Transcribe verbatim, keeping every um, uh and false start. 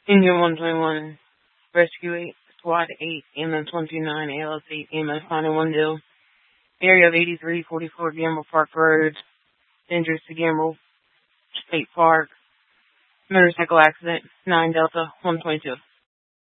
Engine one twenty-one, Rescue eight, SWAT eight, M M twenty-nine, A L S eight, M S ninety-one Dill. Area of eighty-three forty-four Gamble Park Road. Dangerous to Gamble State Park. Motorcycle accident, nine Delta one twenty-two.